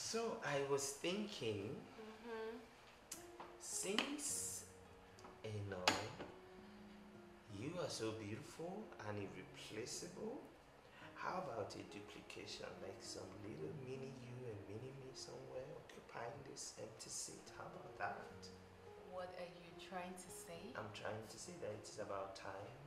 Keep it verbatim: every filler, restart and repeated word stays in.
So I was thinking, Mm-hmm. since you know you are so beautiful and irreplaceable, how about a duplication, like some little mini you and mini me somewhere occupying this empty seat? How about that? What are you trying to say? I'm trying to say that it's about time